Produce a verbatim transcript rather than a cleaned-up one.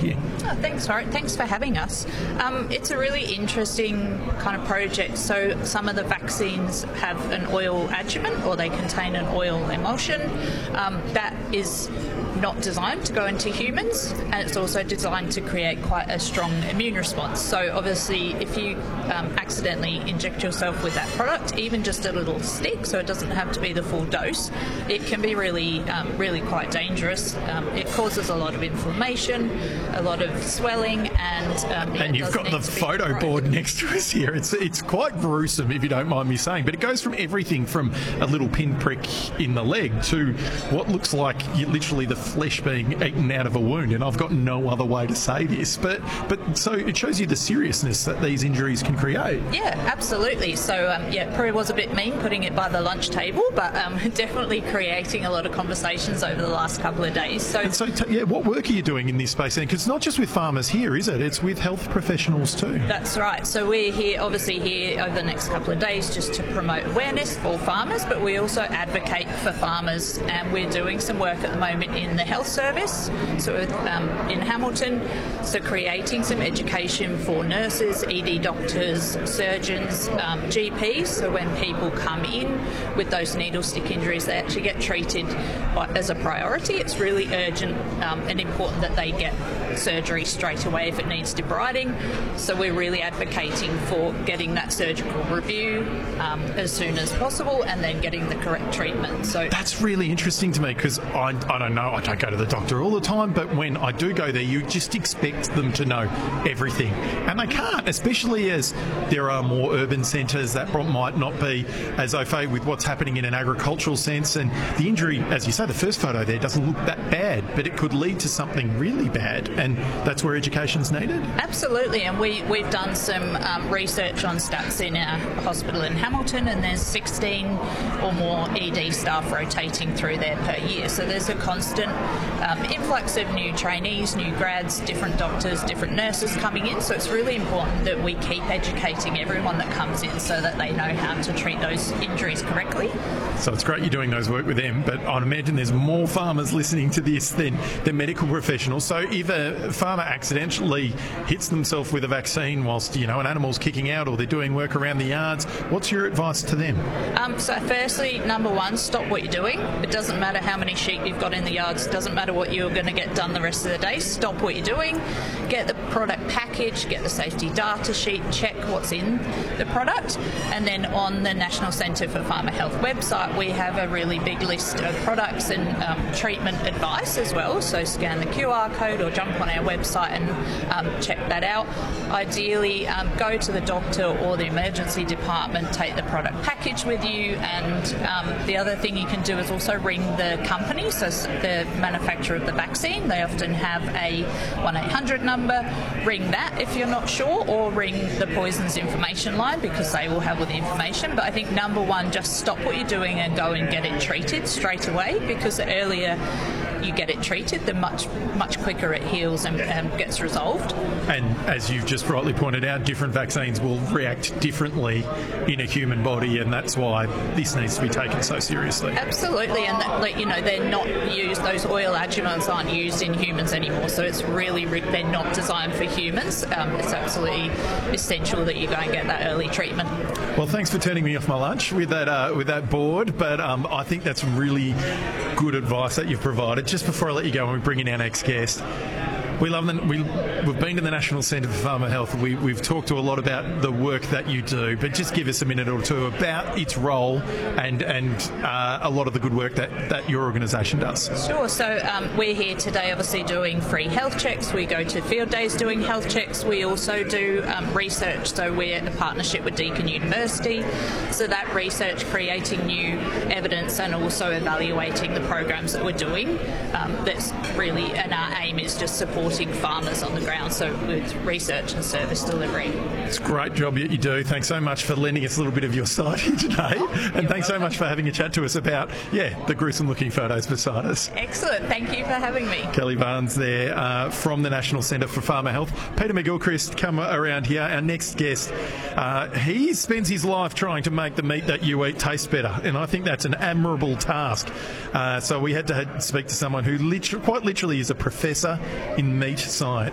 here. Oh, thanks, Warwick. Thanks for having us. Um, it's a really interesting kind of project. So some of the vaccines have an oil adjuvant, or they contain an oil emulsion. Um, that is not designed to go into humans, and it's also designed to create quite a strong immune response. So obviously if you um, accidentally inject yourself with that product, even just a little stick, so it doesn't have to be the full dose, it can be really um, really quite dangerous. Um, it causes a lot of inflammation, a lot of swelling, and um, and you've got the photo board next to us here. It's it's quite gruesome, if you don't mind me saying, but it goes from everything from a little pinprick in the leg to what looks like you, literally the flesh being eaten out of a wound, and I've got no other way to say this, but but so it shows you the seriousness that these injuries can create. Yeah, absolutely. So um, yeah, probably was a bit mean putting it by the lunch table, but um, definitely creating a lot of conversations over the last couple of days. So, and so t- yeah, what work are you doing in this space then? Because it's not just with farmers here, is it? It's with health professionals too. That's right. So we're here, obviously here over the next couple of days just to promote awareness for farmers, but we also advocate for farmers, and we're doing some work at the moment in the health service, so um, in Hamilton, so creating some education for nurses, E D doctors, surgeons, um, G Ps, so when people come in with those needle stick injuries, they actually get treated by, as a priority. It's really urgent um, and important that they get surgery straight away if it needs debriding, so we're really advocating for getting that surgical review um, as soon as possible, and then getting the correct treatment. So that's really interesting to me, because I, I don't know, I don't go to the doctor all the time, but when I do go there, you just expect them to know everything, and they can't, especially as there are more urban centres that might not be as au fait with what's happening in an agricultural sense, and the injury, as you say, the first photo there doesn't look that bad, but it could lead to something really bad, and that's where education's needed. Absolutely, and we, we've done some um, research on stats in our hospital in Hamilton, and there's sixteen or more E D staff rotating through there per year, so there's a constant um, influx of new trainees, new grads, different doctors, different nurses coming in, so it's really important that we keep educating everyone that comes in so that they know how to treat those injuries correctly. So it's great you're doing those work with them, but I'd imagine there's more farmers listening to this than, than medical professionals. So if a farmer accidentally hits themselves with a vaccine whilst, you know, an animal's kicking out, or they're doing work around the yards, what's your advice to them? Um, so firstly, number one, stop what you're doing. It doesn't matter how many sheep you've got in the yards, it doesn't matter what you're going to get done the rest of the day. Stop what you're doing, get the product package, get the safety data sheet, check what's in the product, and then on the National Centre for Farmer Health website we have a really big list of products and um, treatment advice as well, so scan the Q R code or jump on our website and um, check that out. Ideally um, go to the doctor or the emergency department, take the product package with you, and um, the other thing you can do is also ring the company, so the manufacturer of the vaccine. They often have a one eight hundred number, ring that if you're not sure, or ring the poisons information line because they will have all the information. But I think number one, just stop what you're doing and go and get it treated straight away, because the earlier you get it treated, the much much quicker it heals and um, gets resolved. And as you've just rightly pointed out, different vaccines will react differently in a human body, and that's why this needs to be taken so seriously. Absolutely, and that, like, you know, they're not used, those oil adjuvants aren't used in humans anymore, so it's really, they're not designed for humans. Um, it's absolutely essential that you go and get that early treatment. Well, thanks for turning me off my lunch with that uh, with that board, but um, I think that's really good advice that you've provided. Just before I let you go and we bring in our next guest, we love them. We, we've been to the National Centre for Farmer Health. We, we've talked to a lot about the work that you do, but just give us a minute or two about its role and and uh, a lot of the good work that, that your organisation does. Sure. So um, we're here today obviously doing free health checks. We go to field days doing health checks. We also do um, research. So we're in a partnership with Deakin University. So that research, creating new evidence and also evaluating the programs that we're doing. Um, that's really, and our aim is just supporting farmers on the ground, so with research and service delivery. It's a great job that you do. Thanks so much for lending us a little bit of your side here today, and You're thanks welcome. so much for having a chat to us about, yeah, the gruesome looking photos beside us. Excellent. Thank you for having me. Kelly Barnes there uh, from the National Centre for Farmer Health. Peter McGilchrist, come around here. Our next guest, uh, he spends his life trying to make the meat that you eat taste better, and I think that's an admirable task. Uh, so we had to speak to someone who literally, quite literally is a professor in meat science.